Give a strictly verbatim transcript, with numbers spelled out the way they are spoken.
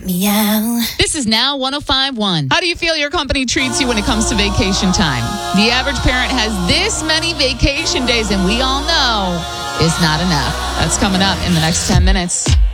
Meow. This is Now one oh five point one. How do you feel your company treats you when it comes to vacation time? The average parent has this many vacation days, and we all know it's not enough. That's coming up in the next ten minutes.